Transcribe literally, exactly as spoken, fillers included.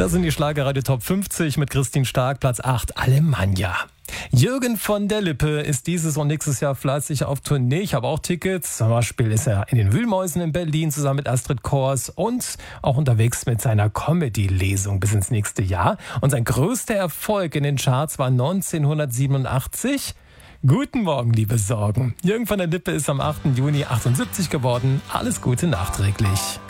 Das sind die Schlagerradio Top fünfzig mit Christine Stark, Platz acht, Alemannia. Jürgen von der Lippe ist dieses und nächstes Jahr fleißig auf Tournee. Ich habe auch Tickets. Zum Beispiel ist er in den Wühlmäusen in Berlin zusammen mit Astrid Kors und auch unterwegs mit seiner Comedy-Lesung bis ins nächste Jahr. Und sein größter Erfolg in den Charts war neunzehnhundertsiebenundachtzig. Guten Morgen, liebe Sorgen. Jürgen von der Lippe ist am achten Juni achtundsiebzig geworden. Alles Gute nachträglich.